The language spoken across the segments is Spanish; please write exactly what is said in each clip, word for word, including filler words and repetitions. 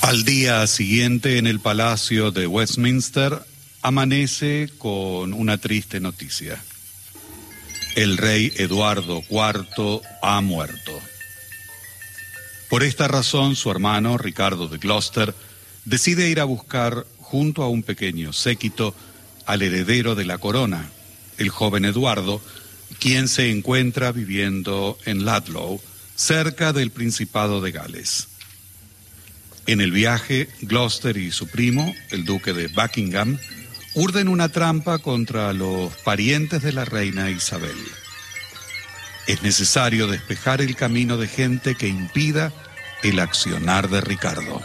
Al día siguiente, en el Palacio de Westminster, amanece con una triste noticia. El rey Eduardo cuarto ha muerto. Por esta razón, su hermano, Ricardo de Gloucester, decide ir a buscar, junto a un pequeño séquito, al heredero de la corona, el joven Eduardo, quien se encuentra viviendo en Ludlow, cerca del Principado de Gales. En el viaje, Gloucester y su primo, el duque de Buckingham, urden una trampa contra los parientes de la reina Isabel. Es necesario despejar el camino de gente que impida el accionar de Ricardo.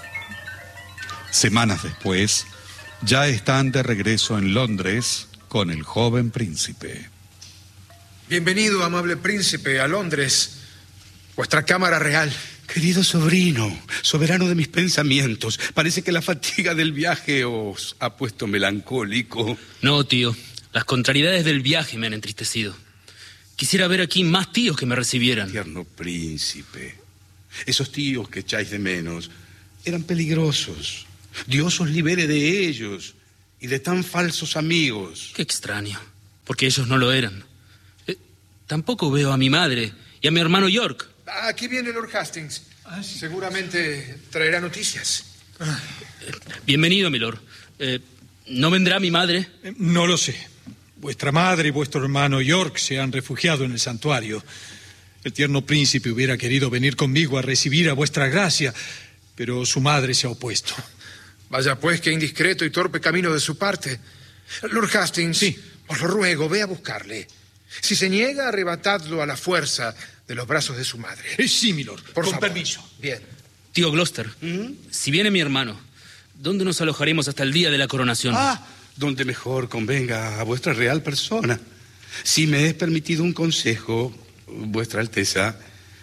Semanas después, ya están de regreso en Londres con el joven príncipe. Bienvenido, amable príncipe, a Londres, vuestra cámara real. Querido sobrino, soberano de mis pensamientos, parece que la fatiga del viaje os ha puesto melancólico. No, tío, las contrariedades del viaje me han entristecido. Quisiera ver aquí más tíos que me recibieran. Tierno príncipe, esos tíos que echáis de menos eran peligrosos. Dios os libere de ellos y de tan falsos amigos. Qué extraño, porque ellos no lo eran. Eh, tampoco veo a mi madre y a mi hermano York. Aquí viene Lord Hastings. Ah, sí. Seguramente traerá noticias. Ah. Eh, bienvenido, milord. Eh, ¿No vendrá mi madre? Eh, no lo sé. Vuestra madre y vuestro hermano York se han refugiado en el santuario. El tierno príncipe hubiera querido venir conmigo a recibir a vuestra gracia, pero su madre se ha opuesto. Vaya pues, qué indiscreto y torpe camino de su parte. Lord Hastings, sí. Os lo ruego, ve a buscarle. Si se niega, arrebatadlo a la fuerza de los brazos de su madre. Eh, sí, milord. Por Con favor. permiso. Bien. Tío Gloucester, ¿Mm? si viene mi hermano, ¿dónde nos alojaremos hasta el día de la coronación? Ah, donde mejor convenga a vuestra real persona. Si me es permitido un consejo, vuestra alteza,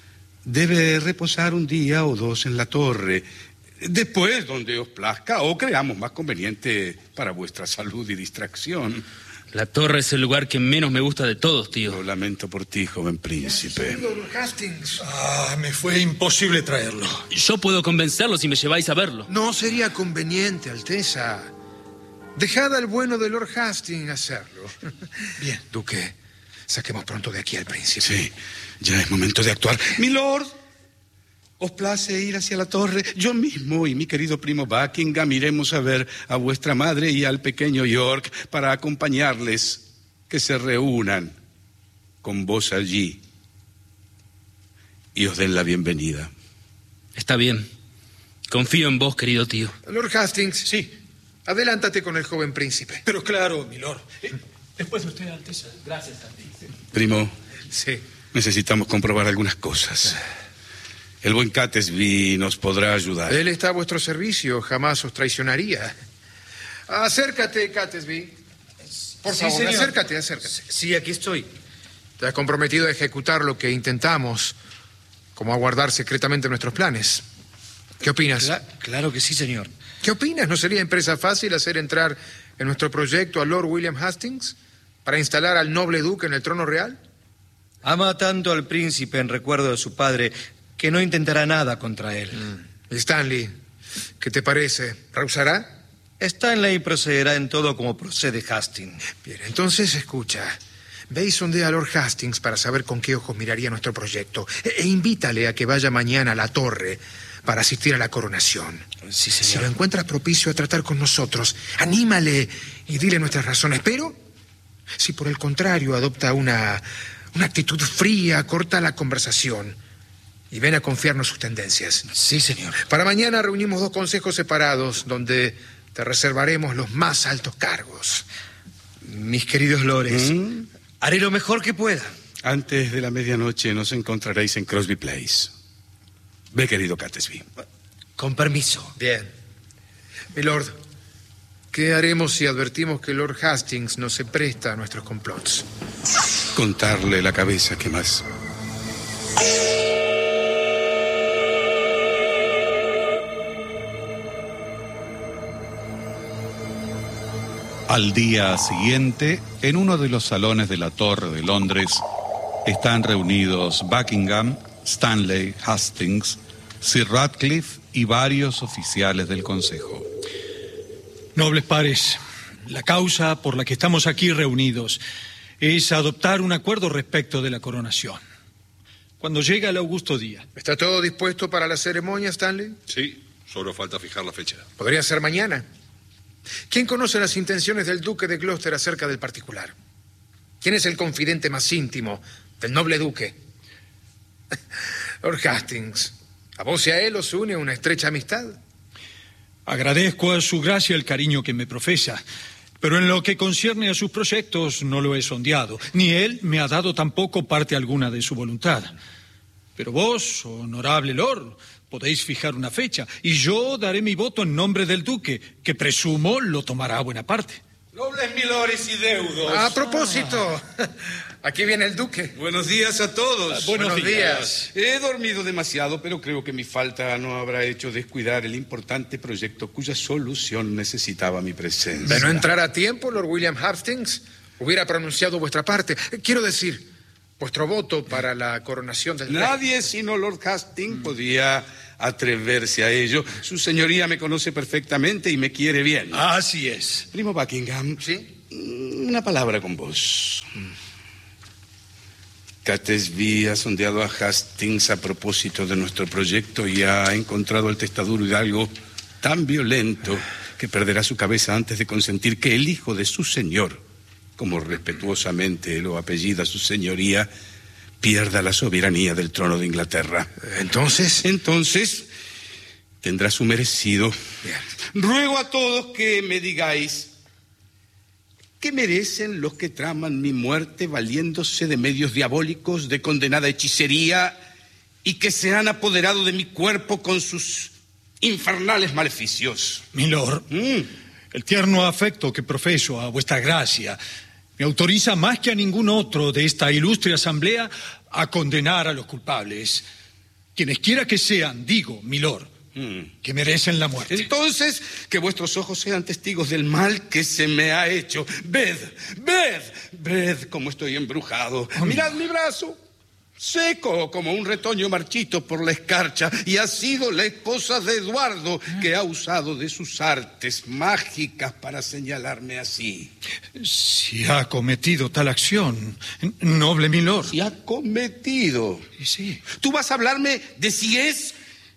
debe reposar un día o dos en la torre. Después, donde os plazca o creamos más conveniente para vuestra salud y distracción. La torre es el lugar que menos me gusta de todos, tío. Lo lamento por ti, joven príncipe. Lord Hastings. Ah, me fue imposible traerlo. Yo puedo convencerlo si me lleváis a verlo. No sería conveniente, Alteza. Dejad al bueno de Lord Hastings hacerlo. Bien. Duque, saquemos pronto de aquí al príncipe. Sí, ya es momento de actuar. Milord, ¿os place ir hacia la torre? Yo mismo y mi querido primo Buckingham iremos a ver a vuestra madre y al pequeño York para acompañarles, que se reúnan con vos allí y os den la bienvenida. Está bien. Confío en vos, querido tío. Lord Hastings. Sí. Adelántate con el joven príncipe. Pero claro, milord. Eh, después de usted, Alteza. Gracias a ti. Primo, sí. Necesitamos comprobar algunas cosas. El buen Catesby nos podrá ayudar. Él está a vuestro servicio, jamás os traicionaría. Acércate, Catesby. Por Sí, favor, señor. acércate, acércate. Sí, aquí estoy. Te has comprometido a ejecutar lo que intentamos, como a guardar secretamente nuestros planes. ¿Qué opinas? Cla- claro que sí, señor. ¿Qué opinas? ¿No sería empresa fácil hacer entrar en nuestro proyecto a Lord William Hastings para instalar al noble duque en el trono real? Ama tanto al príncipe en recuerdo de su padre que no intentará nada contra él. Mm. Stanley, ¿qué te parece? ¿Rehusará? Stanley procederá en todo como procede Hastings. Bien, entonces escucha. Ve y sondea a Lord Hastings para saber con qué ojos miraría nuestro proyecto. E, e invítale a que vaya mañana a la torre para asistir a la coronación. Sí, Si señor. lo encuentra propicio a tratar con nosotros, anímale y dile nuestras razones. Pero, si por el contrario adopta una, una actitud fría, corta la conversación y ven a confiarnos sus tendencias. Sí, señor. Para mañana reunimos dos consejos separados donde te reservaremos los más altos cargos. Mis queridos lores, ¿Mm? haré lo mejor que pueda. Antes de la medianoche nos encontraréis en Crosby Place. Ve, querido Catesby. Con permiso. Bien. Milord, ¿qué haremos si advertimos que Lord Hastings no se presta a nuestros complots? Contarle la cabeza, ¿qué más? Al día siguiente, en uno de los salones de la Torre de Londres, están reunidos Buckingham, Stanley, Hastings, Sir Ratcliffe y varios oficiales del Consejo. Nobles pares, la causa por la que estamos aquí reunidos es adoptar un acuerdo respecto de la coronación. Cuando llega el augusto día. ¿Está todo dispuesto para la ceremonia, Stanley? Sí, solo falta fijar la fecha. Podría ser mañana. ¿Quién conoce las intenciones del duque de Gloucester acerca del particular? ¿Quién es el confidente más íntimo del noble duque? Lord Hastings. A vos y a él os une una estrecha amistad. Agradezco a su gracia el cariño que me profesa, pero en lo que concierne a sus proyectos no lo he sondeado, ni él me ha dado tampoco parte alguna de su voluntad. Pero vos, honorable lord, podéis fijar una fecha, y yo daré mi voto en nombre del duque, que presumo lo tomará a buena parte. Nobles milores y deudos. A propósito, aquí viene el duque. Buenos días a todos. Ah, buenos, Buenos días. He dormido demasiado, pero creo que mi falta no habrá hecho descuidar el importante proyecto cuya solución necesitaba mi presencia. De no entrar a tiempo, Lord William Hastings hubiera pronunciado vuestra parte. Quiero decir, vuestro voto para la coronación del rey. Nadie sino Lord Hastings mm. podía atreverse a ello. Su señoría me conoce perfectamente y me quiere bien. Así es. Primo Buckingham, ¿sí? Una palabra con vos. Catesby ha sondeado a Hastings a propósito de nuestro proyecto y ha encontrado al testaduro hidalgo tan violento que perderá su cabeza antes de consentir que el hijo de su señor, como respetuosamente lo apellida su señoría, pierda la soberanía del trono de Inglaterra. ¿Entonces? Entonces, tendrá su merecido. Bien. Ruego a todos que me digáis ¿qué merecen los que traman mi muerte valiéndose de medios diabólicos, de condenada hechicería y que se han apoderado de mi cuerpo con sus infernales maleficios? Milord, mm. el tierno afecto que profeso a vuestra gracia me autoriza más que a ningún otro de esta ilustre asamblea a condenar a los culpables, quienes quiera que sean, digo, milord, mm. que merecen la muerte. Entonces, que vuestros ojos sean testigos del mal que se me ha hecho. Ved, ved, ved cómo estoy embrujado. Oh, mirad mi brazo, seco como un retoño marchito por la escarcha, y ha sido la esposa de Eduardo que ha usado de sus artes mágicas para señalarme así. Si ha cometido tal acción, noble milord. Si ha cometido. Sí. ¿Tú vas a hablarme de si es?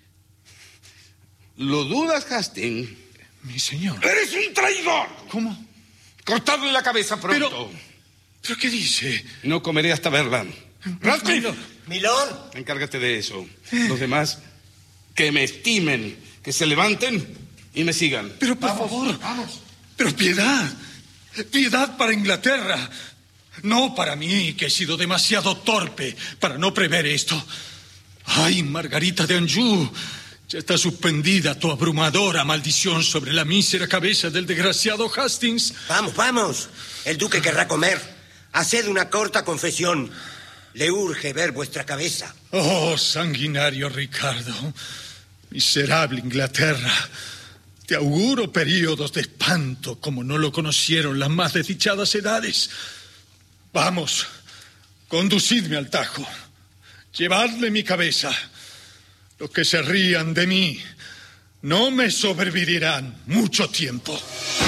¿Lo dudas, Hastings? Mi señor. ¡Eres un traidor! ¿Cómo? Cortadle la cabeza pronto. Pero, ¿pero qué dice? No comeré hasta verla. Ratcliffe. Milord. Encárgate de eso. Los demás, que me estimen, que se levanten y me sigan. Pero por vamos, favor, vamos. Pero piedad, piedad para Inglaterra. No para mí, que he sido demasiado torpe para no prever esto. Ay, Margarita de Anjou, ya está suspendida tu abrumadora maldición sobre la mísera cabeza del desgraciado Hastings. Vamos, vamos. El duque querrá comer. Haced una corta confesión. Le urge ver vuestra cabeza. Oh, sanguinario Ricardo, miserable Inglaterra, te auguro períodos de espanto como no lo conocieron las más desdichadas edades. Vamos, conducidme al Tajo, llevadle mi cabeza. Los que se rían de mí no me sobrevivirán mucho tiempo.